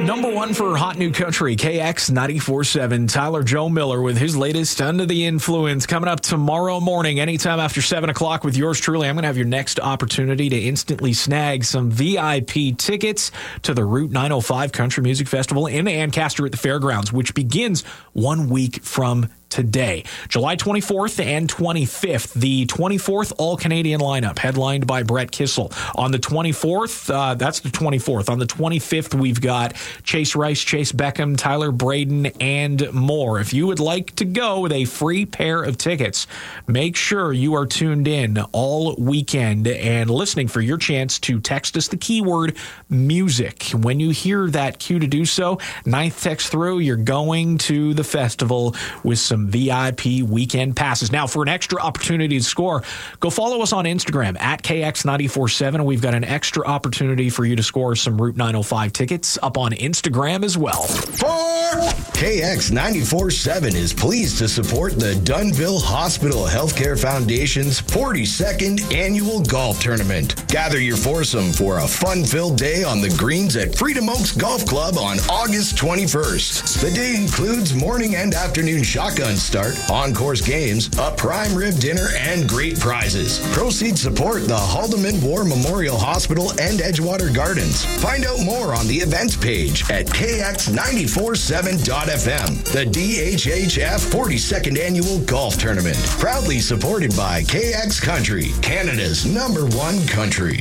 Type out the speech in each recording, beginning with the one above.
Number one for Hot New Country, KX 94.7. Tyler Joe Miller with his latest Under the Influence coming up tomorrow morning, anytime after 7 o'clock with yours truly. I'm going to have your next opportunity to instantly snag some VIP tickets to the Route 905 Country Music Festival in Ancaster at the Fairgrounds, which begins 1 week from today. July 24th and 25th. The 24th all-Canadian lineup, headlined by Brett Kissel. On the 24th, that's the 24th. On the 25th, we've got Chase Rice, Chase Beckham, Tyler Braden, and more. If you would like to go with a free pair of tickets, make sure you are tuned in all weekend and listening for your chance to text us the keyword music. When you hear that cue to do so, 9th text through, you're going to the festival with some VIP weekend passes. Now, for an extra opportunity to score, go follow us on Instagram at KX947. We've got an extra opportunity for you to score some Route 905 tickets up on Instagram as well. KX947 is pleased to support the Dunnville Hospital Healthcare Foundation's 42nd annual golf tournament. Gather your foursome for a fun-filled day on the greens at Freedom Oaks Golf Club on August 21st. The day includes morning and afternoon shotgun start, on-course games, a prime rib dinner, and great prizes. Proceeds support the Haldeman War Memorial Hospital and Edgewater Gardens. Find out more on the events page at kx947.fm. The DHHF 42nd Annual Golf Tournament. Proudly supported by KX Country, Canada's #1 country.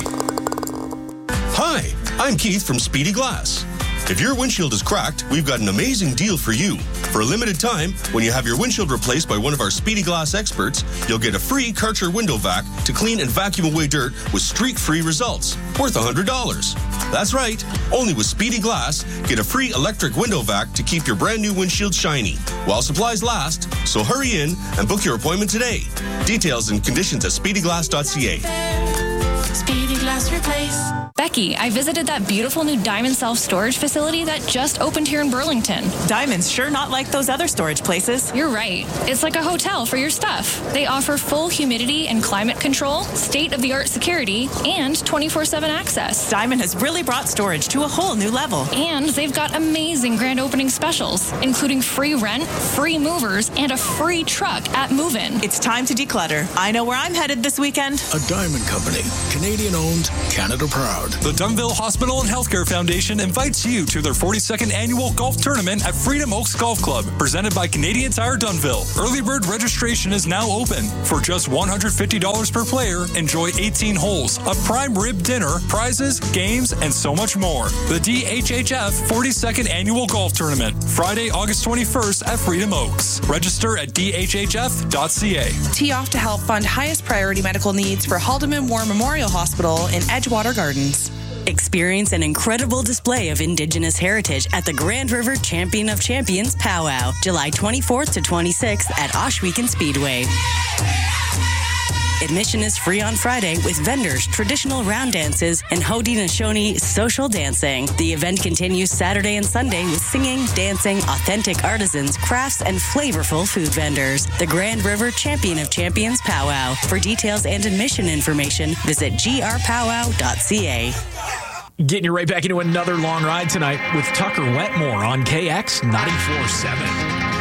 Hi, I'm Keith from Speedy Glass. If your windshield is cracked, we've got an amazing deal for you. For a limited time, when you have your windshield replaced by one of our Speedy Glass experts, you'll get a free Karcher window vac to clean and vacuum away dirt with streak-free results, worth $100. That's right, only with Speedy Glass, get a free electric window vac to keep your brand new windshield shiny, while supplies last, so hurry in and book your appointment today. Details and conditions at speedyglass.ca. Speedy Glass Replace. Becky, I visited that beautiful new Diamond self-storage facility that just opened here in Burlington. Diamond's sure not like those other storage places. You're right. It's like a hotel for your stuff. They offer full humidity and climate control, state-of-the-art security, and 24/7 access. Diamond has really brought storage to a whole new level. And they've got amazing grand opening specials, including free rent, free movers, and a free truck at move-in. It's time to declutter. I know where I'm headed this weekend. A Diamond Company, Canadian-owned, Canada proud. The Dunnville Hospital and Healthcare Foundation invites you to their 42nd annual golf tournament at Freedom Oaks Golf Club, presented by Canadian Tire Dunnville. Early bird registration is now open. For just $150 per player, enjoy 18 holes, a prime rib dinner, prizes, games, and so much more. The DHHF 42nd annual golf tournament, Friday, August 21st at Freedom Oaks. Register at dhhf.ca. Tee off to help fund highest priority medical needs for Haldeman War Memorial Hospital in Edgewater Gardens. Experience an incredible display of Indigenous heritage at the Grand River Champion of Champions Powwow, July 24th to 26th at Ohsweken Speedway. Admission is free on Friday with vendors, traditional round dances, and Haudenosaunee social dancing. The event continues Saturday and Sunday with singing, dancing, authentic artisans, crafts, and flavorful food vendors. The Grand River Champion of Champions Powwow. For details and admission information, visit grpowwow.ca. Getting you right back into another long ride tonight with Tucker Wetmore on KX 94.7.